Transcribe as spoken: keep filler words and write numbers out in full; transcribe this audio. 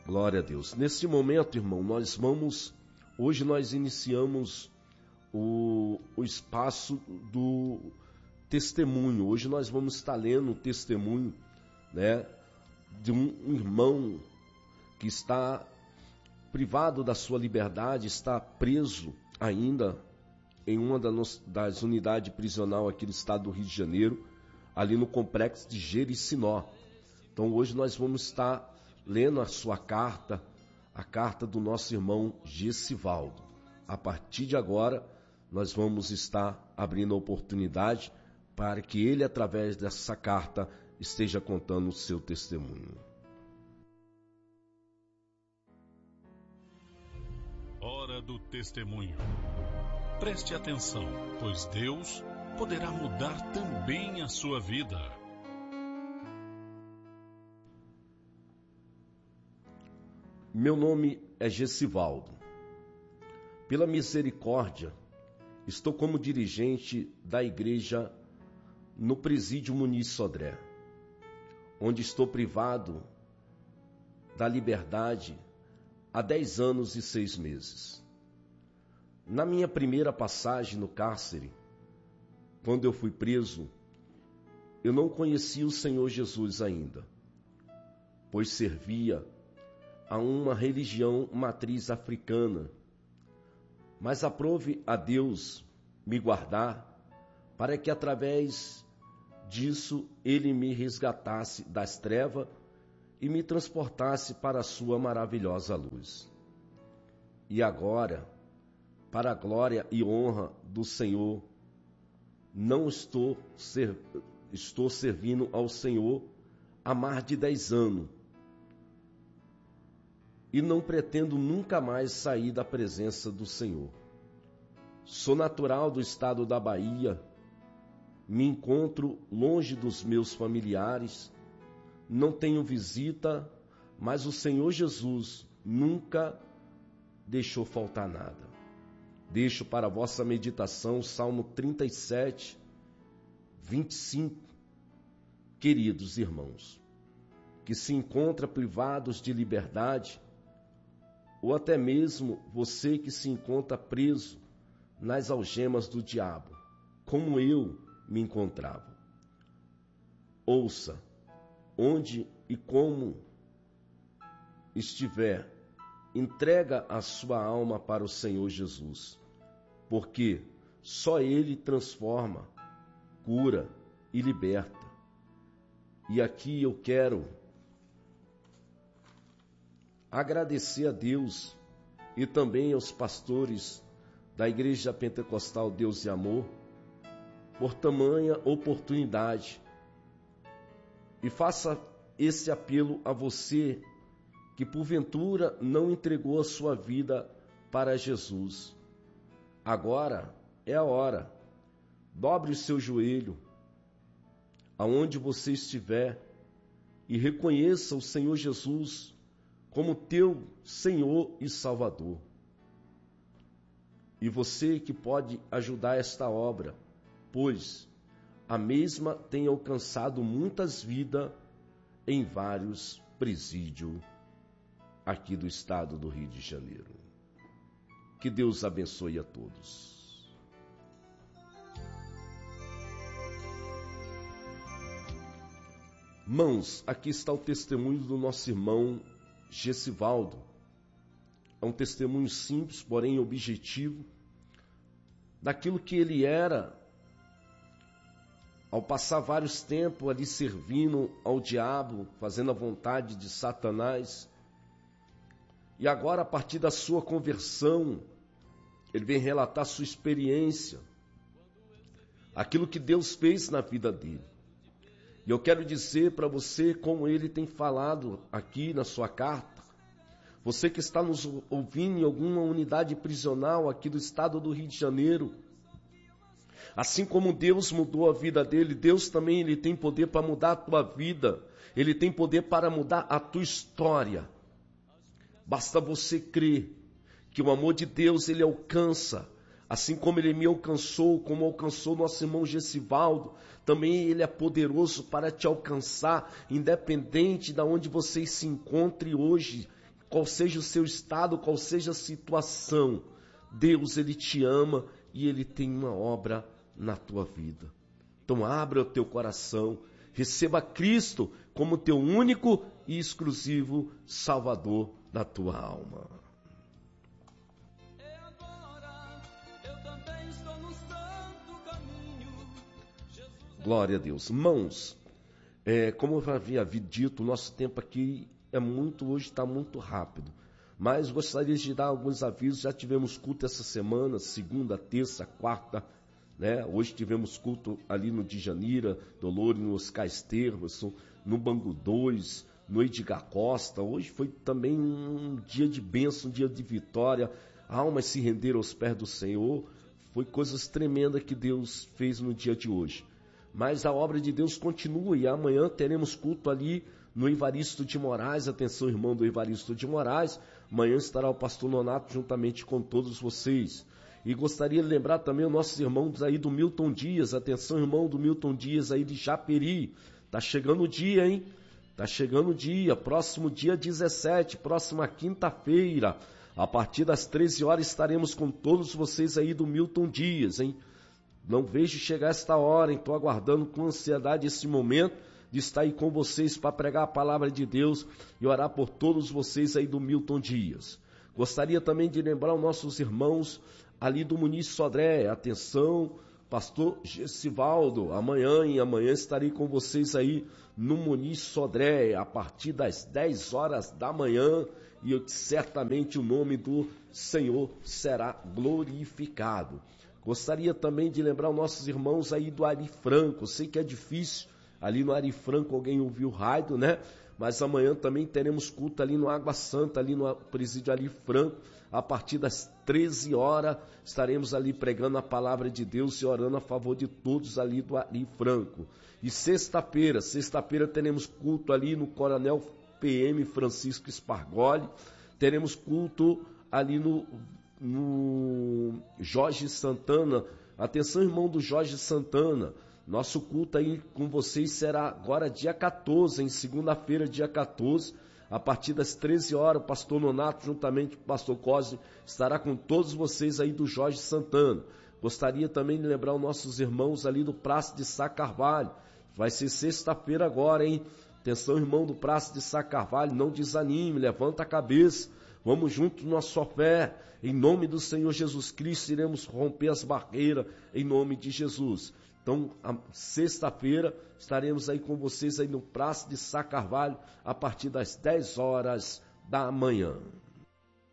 Glória a Deus. Neste momento, irmão, nós vamos, hoje nós iniciamos o, o espaço do testemunho. Hoje nós vamos estar lendo o testemunho, né, de um, um irmão que está privado da sua liberdade, está preso ainda em uma das, das unidades prisional aqui do estado do Rio de Janeiro, ali no complexo de Jericinó. Então hoje nós vamos estar lendo a sua carta, a carta do nosso irmão Gessivaldo. A partir de agora, nós vamos estar abrindo a oportunidade para que ele, através dessa carta, esteja contando o seu testemunho. Hora do testemunho. Preste atenção, pois Deus poderá mudar também a sua vida. Meu nome é Gessivaldo. Pela misericórdia, estou como dirigente da igreja no Presídio Muniz Sodré, onde estou privado da liberdade há dez anos e seis meses. Na minha primeira passagem no cárcere, quando eu fui preso, eu não conhecia o Senhor Jesus ainda, pois servia a uma religião matriz africana, mas aprove a Deus me guardar para que através disso Ele me resgatasse das trevas e me transportasse para a sua maravilhosa luz. E agora, para a glória e honra do Senhor, não estou, ser, estou servindo ao Senhor há mais de dez anos, e não pretendo nunca mais sair da presença do Senhor. Sou natural do estado da Bahia, me encontro longe dos meus familiares, não tenho visita, mas o Senhor Jesus nunca deixou faltar nada. Deixo para a vossa meditação o Salmo trinta e sete, vinte e cinco. Queridos irmãos, que se encontram privados de liberdade, ou até mesmo você que se encontra preso nas algemas do diabo, como eu me encontrava. Ouça, onde e como estiver, entrega a sua alma para o Senhor Jesus, porque só Ele transforma, cura e liberta. E aqui eu quero agradecer a Deus e também aos pastores da Igreja Pentecostal Deus e Amor por tamanha oportunidade. E faça esse apelo a você que porventura não entregou a sua vida para Jesus. Agora é a hora. Dobre o seu joelho aonde você estiver e reconheça o Senhor Jesus como teu Senhor e Salvador. E você que pode ajudar esta obra, pois a mesma tem alcançado muitas vidas em vários presídios aqui do estado do Rio de Janeiro. Que Deus abençoe a todos. Mãos, aqui está o testemunho do nosso irmão Gessivaldo. É um testemunho simples, porém objetivo, daquilo que ele era ao passar vários tempos ali servindo ao diabo, fazendo a vontade de Satanás. E agora, a partir da sua conversão, ele vem relatar sua experiência, aquilo que Deus fez na vida dele. E eu quero dizer para você, como ele tem falado aqui na sua carta, você que está nos ouvindo em alguma unidade prisional aqui do estado do Rio de Janeiro, assim como Deus mudou a vida dele, Deus também ele tem poder para mudar a tua vida, ele tem poder para mudar a tua história. Basta você crer que o amor de Deus ele alcança, assim como ele me alcançou, como alcançou nosso irmão Gessivaldo, também ele é poderoso para te alcançar, independente de onde você se encontre hoje, qual seja o seu estado, qual seja a situação, Deus, Ele te ama e Ele tem uma obra na tua vida. Então abra o teu coração, receba Cristo como teu único e exclusivo Salvador da tua alma. Glória a Deus. Mãos, é, como eu havia dito, o nosso tempo aqui é muito, hoje está muito rápido. Mas gostaria de dar alguns avisos. Já tivemos culto essa semana, segunda, terça, quarta, né? Hoje tivemos culto ali no Djanira, Dolores, no Oscar Esteverson, no Bangu dois, no Edgar Costa. Hoje foi também um dia de bênção, um dia de vitória. Almas se renderam aos pés do Senhor. Foi coisas tremendas que Deus fez no dia de hoje. Mas a obra de Deus continua e amanhã teremos culto ali no Evaristo de Moraes. Atenção, irmão do Evaristo de Moraes. Amanhã estará o pastor Nonato juntamente com todos vocês. E gostaria de lembrar também os nossos irmãos aí do Milton Dias. Atenção, irmão do Milton Dias aí de Japeri. Tá chegando o dia, hein? Tá chegando o dia. Próximo dia dezessete, próxima quinta-feira. A partir das treze horas estaremos com todos vocês aí do Milton Dias, hein? Não vejo chegar esta hora, estou aguardando com ansiedade esse momento de estar aí com vocês para pregar a palavra de Deus e orar por todos vocês aí do Milton Dias. Gostaria também de lembrar os nossos irmãos ali do Muniz Sodré. Atenção, pastor Gessivaldo, amanhã e amanhã estarei com vocês aí no Muniz Sodré, a partir das dez horas da manhã, e eu, certamente o nome do Senhor será glorificado. Gostaria também de lembrar os nossos irmãos aí do Ari Franco. Sei que é difícil, ali no Ari Franco alguém ouviu o rádio, né? Mas amanhã também teremos culto ali no Água Santa, ali no presídio Ari Franco. A partir das treze horas estaremos ali pregando a palavra de Deus e orando a favor de todos ali do Ari Franco. E sexta-feira, sexta-feira teremos culto ali no Coronel P M Francisco Spargoli. Teremos culto ali no... no Jorge Santana. Atenção, irmão do Jorge Santana, nosso culto aí com vocês será agora dia quatorze, em segunda-feira, dia quatorze, a partir das treze horas, o pastor Nonato, juntamente com o pastor Cosme, estará com todos vocês aí do Jorge Santana. Gostaria também de lembrar os nossos irmãos ali do Praça de Sá Carvalho, vai ser sexta-feira agora, hein? Atenção, irmão do Praça de Sá Carvalho, não desanime, levanta a cabeça. Vamos juntos na sua fé, em nome do Senhor Jesus Cristo, iremos romper as barreiras, em nome de Jesus. Então, sexta-feira, estaremos aí com vocês aí no Praça de Sá Carvalho, a partir das dez horas da manhã.